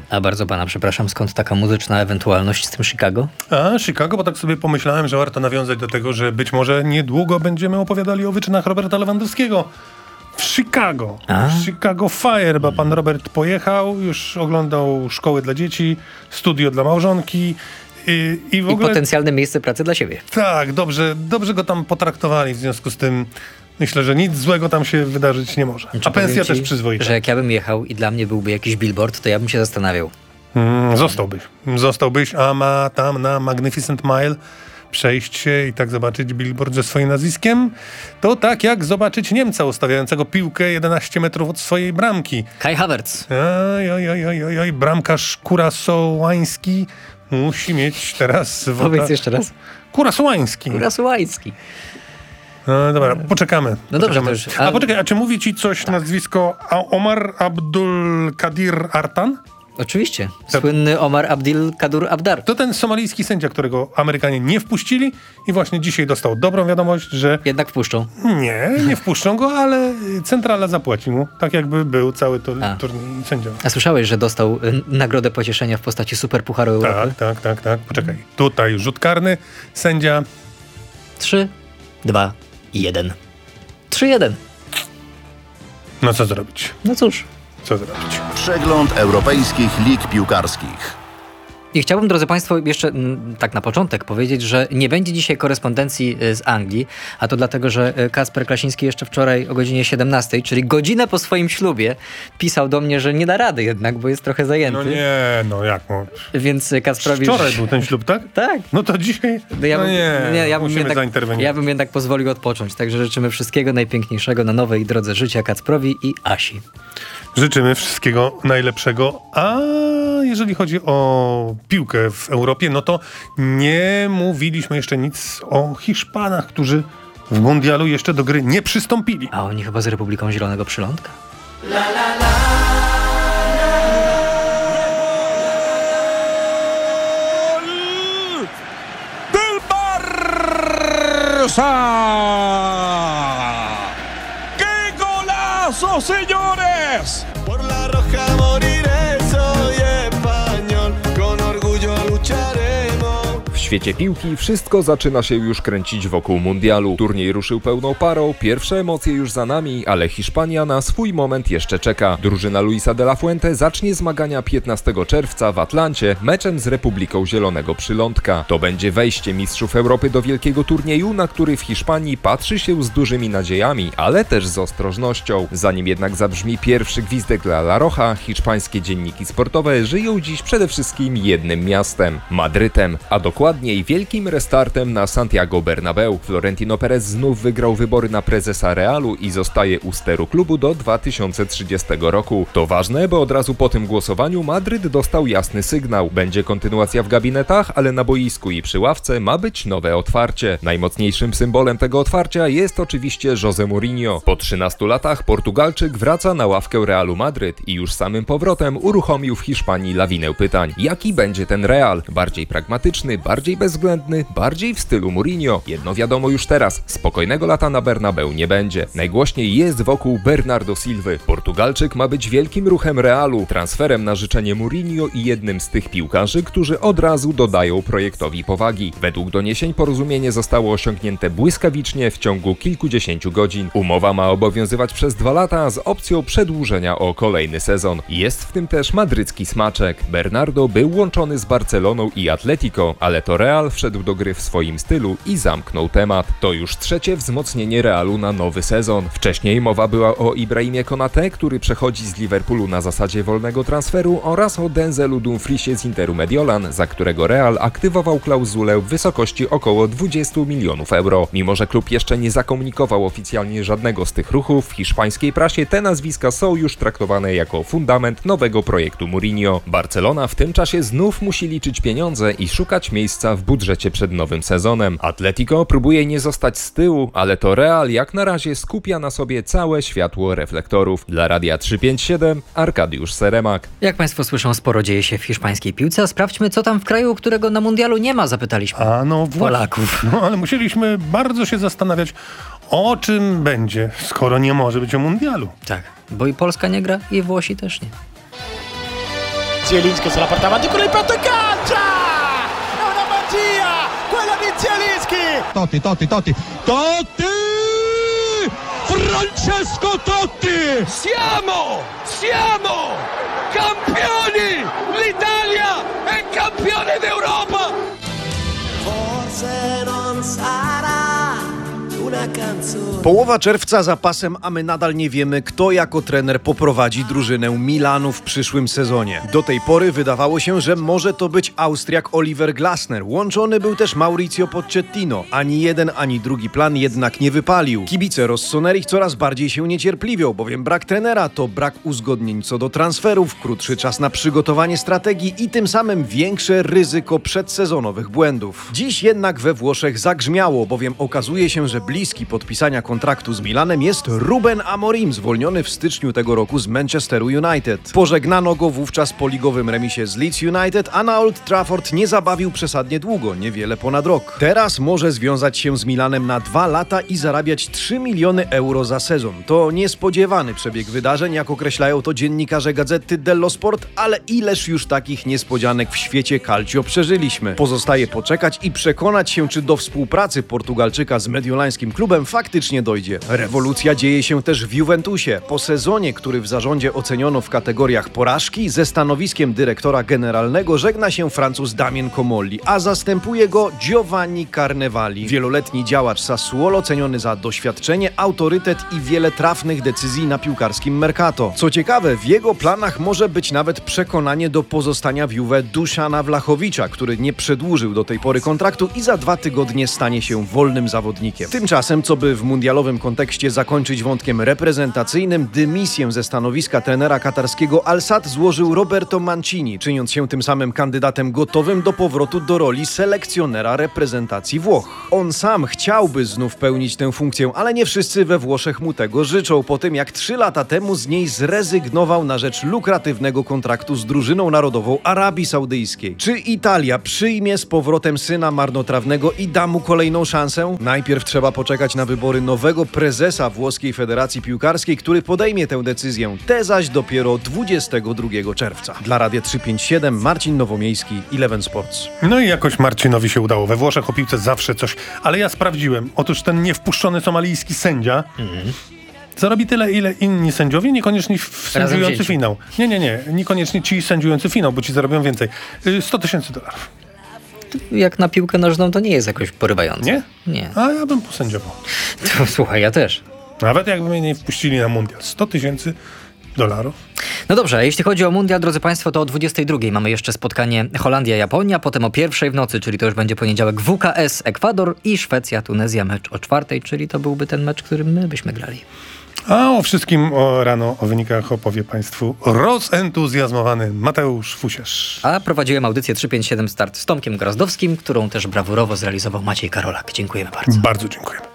A bardzo pana przepraszam, skąd taka muzyczna ewentualność z tym Chicago? Chicago, bo tak sobie pomyślałem, że warto nawiązać do tego, że być może niedługo będziemy opowiadali o wyczynach Roberta Lewandowskiego w Chicago. Chicago Fire, bo pan Robert pojechał, już oglądał szkoły dla dzieci, studio dla małżonki i w ogóle... I potencjalne miejsce pracy dla siebie. Tak, dobrze go tam potraktowali, w związku z tym myślę, że nic złego tam się wydarzyć nie może. A pensja też przyzwoita. Że jak ja bym jechał i dla mnie byłby jakiś billboard, to ja bym się zastanawiał. Zostałbyś, a ma tam na Magnificent Mile przejść się i tak zobaczyć billboard ze swoim nazwiskiem, to tak jak zobaczyć Niemca ustawiającego piłkę 11 metrów od swojej bramki. Kai Havertz. Bramkarz Kurasołański musi mieć teraz... Powiedz jeszcze raz. Kurasołański. No dobra, poczekamy. No dobrze, to już... Poczekaj, a czy mówi ci coś nazwisko Omar Abdul Kadir Artan? Oczywiście. Słynny Omar Abdul Kadir Abdar. To ten somalijski sędzia, którego Amerykanie nie wpuścili i właśnie dzisiaj dostał dobrą wiadomość, że... Jednak wpuszczą. Nie wpuszczą go, ale centrala zapłaci mu, tak jakby był cały turniej sędzią. A słyszałeś, że dostał nagrodę pocieszenia w postaci Superpucharu Europy? Tak. Poczekaj. Tutaj rzut karny, sędzia... 3, 2, 1. 3-1. No co zrobić? No cóż. Co zrobić? Przegląd europejskich lig piłkarskich. I chciałbym, drodzy Państwo, jeszcze tak na początek powiedzieć, że nie będzie dzisiaj korespondencji z Anglii, a to dlatego, że Kacper Krasiński jeszcze wczoraj o godzinie 17, czyli godzinę po swoim ślubie, pisał do mnie, że nie da rady jednak, bo jest trochę zajęty. Jak? Więc Kacprowi... Wczoraj był ten ślub, tak? Tak. No to dzisiaj... Ja bym jednak pozwolił odpocząć, także życzymy wszystkiego najpiękniejszego na nowej drodze życia Kacprowi i Asi. Życzymy wszystkiego najlepszego, a jeżeli chodzi o piłkę w Europie, no to nie mówiliśmy jeszcze nic o Hiszpanach, którzy w mundialu jeszcze do gry nie przystąpili. A oni chyba z Republiką Zielonego Przylądka? Del Barça. ¡Qué golazo, señores! Por la roja moriré, soy español, con orgullo lucharemos. W świecie piłki wszystko zaczyna się już kręcić wokół mundialu. Turniej ruszył pełną parą, pierwsze emocje już za nami, ale Hiszpania na swój moment jeszcze czeka. Drużyna Luisa de la Fuente zacznie zmagania 15 czerwca w Atlancie meczem z Republiką Zielonego Przylądka. To będzie wejście mistrzów Europy do wielkiego turnieju, na który w Hiszpanii patrzy się z dużymi nadziejami, ale też z ostrożnością. Zanim jednak zabrzmi pierwszy gwizdek dla La Roja, hiszpańskie dzienniki sportowe żyją dziś przede wszystkim jednym miastem – Madrytem, a dokładniej wielkim restartem na Santiago Bernabeu. Florentino Perez znów wygrał wybory na prezesa Realu i zostaje u steru klubu do 2030 roku. To ważne, bo od razu po tym głosowaniu Madryt dostał jasny sygnał. Będzie kontynuacja w gabinetach, ale na boisku i przy ławce ma być nowe otwarcie. Najmocniejszym symbolem tego otwarcia jest oczywiście José Mourinho. Po 13 latach Portugalczyk wraca na ławkę Realu Madryt i już samym powrotem uruchomił w Hiszpanii lawinę pytań. Jaki będzie ten Real? Bardziej pragmatyczny, bardziej bezwzględny, bardziej w stylu Mourinho. Jedno wiadomo już teraz, spokojnego lata na Bernabeu nie będzie. Najgłośniej jest wokół Bernardo Silwy. Portugalczyk ma być wielkim ruchem Realu, transferem na życzenie Mourinho i jednym z tych piłkarzy, którzy od razu dodają projektowi powagi. Według doniesień porozumienie zostało osiągnięte błyskawicznie w ciągu kilkudziesięciu godzin. Umowa ma obowiązywać przez 2 lata z opcją przedłużenia o kolejny sezon. Jest w tym też madrycki smaczek. Bernardo był łączony z Barceloną i Atletico, ale to Real wszedł do gry w swoim stylu i zamknął temat. To już trzecie wzmocnienie Realu na nowy sezon. Wcześniej mowa była o Ibrahimie Konaté, który przechodzi z Liverpoolu na zasadzie wolnego transferu, oraz o Denzelu Dumfriesie z Interu Mediolan, za którego Real aktywował klauzulę w wysokości około 20 milionów euro. Mimo że klub jeszcze nie zakomunikował oficjalnie żadnego z tych ruchów, w hiszpańskiej prasie te nazwiska są już traktowane jako fundament nowego projektu Mourinho. Barcelona w tym czasie znów musi liczyć pieniądze i szukać miejsca w budżecie przed nowym sezonem. Atletico próbuje nie zostać z tyłu, ale to Real jak na razie skupia na sobie całe światło reflektorów. Dla Radia 357 Arkadiusz Seremak. Jak Państwo słyszą, sporo dzieje się w hiszpańskiej piłce, a sprawdźmy, co tam w kraju, którego na mundialu nie ma, zapytaliśmy Polaków. No ale musieliśmy bardzo się zastanawiać, o czym będzie, skoro nie może być o mundialu. Tak, bo i Polska nie gra, i Włosi też nie. Zielinski se la porta avanti con il petto e calcia! È una magia quella di Zielinski! Totti! Francesco Totti! Siamo campioni! L'Italia è campione d'Europa! Forse non sarà una canzone. Połowa czerwca za pasem, a my nadal nie wiemy, kto jako trener poprowadzi drużynę Milanu w przyszłym sezonie. Do tej pory wydawało się, że może to być Austriak Oliver Glasner. Łączony był też Maurizio Pochettino. Ani jeden, ani drugi plan jednak nie wypalił. Kibice Rossoneri coraz bardziej się niecierpliwią, bowiem brak trenera to brak uzgodnień co do transferów, krótszy czas na przygotowanie strategii i tym samym większe ryzyko przedsezonowych błędów. Dziś jednak we Włoszech zagrzmiało, bowiem okazuje się, że bliski podpisania kontraktu z Milanem jest Ruben Amorim, zwolniony w styczniu tego roku z Manchesteru United. Pożegnano go wówczas po ligowym remisie z Leeds United, a na Old Trafford nie zabawił przesadnie długo, niewiele ponad rok. Teraz może związać się z Milanem na 2 lata i zarabiać 3 miliony euro za sezon. To niespodziewany przebieg wydarzeń, jak określają to dziennikarze Gazety dello Sport, ale ileż już takich niespodzianek w świecie calcio przeżyliśmy. Pozostaje poczekać i przekonać się, czy do współpracy Portugalczyka z mediolańskim klubem faktycznie dojdzie. Rewolucja dzieje się też w Juventusie. Po sezonie, który w zarządzie oceniono w kategoriach porażki, ze stanowiskiem dyrektora generalnego żegna się Francuz Damien Comolli, a zastępuje go Giovanni Carnevali, wieloletni działacz Sassuolo, ceniony za doświadczenie, autorytet i wiele trafnych decyzji na piłkarskim mercato. Co ciekawe, w jego planach może być nawet przekonanie do pozostania w Juve Duszana Vlachowicza, który nie przedłużył do tej pory kontraktu i za 2 tygodnie stanie się wolnym zawodnikiem. Tymczasem, co by w mundialowym kontekście zakończyć wątkiem reprezentacyjnym, dymisję ze stanowiska trenera katarskiego Al Sadd złożył Roberto Mancini, czyniąc się tym samym kandydatem gotowym do powrotu do roli selekcjonera reprezentacji Włoch. On sam chciałby znów pełnić tę funkcję, ale nie wszyscy we Włoszech mu tego życzą, po tym jak 3 lata temu z niej zrezygnował na rzecz lukratywnego kontraktu z drużyną narodową Arabii Saudyjskiej. Czy Italia przyjmie z powrotem syna marnotrawnego i da mu kolejną szansę? Najpierw trzeba poczekać na wybory nowego prezesa Włoskiej Federacji Piłkarskiej, który podejmie tę decyzję. Te zaś dopiero 22 czerwca. Dla Radia 357 Marcin Nowomiejski, Eleven Sports. No i jakoś Marcinowi się udało. We Włoszech o piłce zawsze coś. Ale ja sprawdziłem. Otóż ten niewpuszczony somalijski sędzia zarobi tyle, ile inni sędziowie, niekoniecznie sędziujący finał. Nie. Niekoniecznie ci sędziujący finał, bo ci zarobią więcej. $100,000. Jak na piłkę nożną to nie jest jakoś porywające. Nie? Nie. A ja bym posędziował. To, słuchaj, ja też. Nawet jakby mnie nie wpuścili na mundial. $100,000. No dobrze, jeśli chodzi o mundial, drodzy Państwo, to o 22 mamy jeszcze spotkanie Holandia-Japonia, potem o 1 w nocy, czyli to już będzie poniedziałek, WKS Ekwador i Szwecja-Tunezja, mecz o 4, czyli to byłby ten mecz, którym my byśmy grali. A o wszystkim rano, o wynikach opowie Państwu rozentuzjazmowany Mateusz Fusierz. A prowadziłem audycję 357 Start z Tomkiem Grazdowskim, którą też brawurowo zrealizował Maciej Karolak. Dziękujemy bardzo. Bardzo dziękujemy.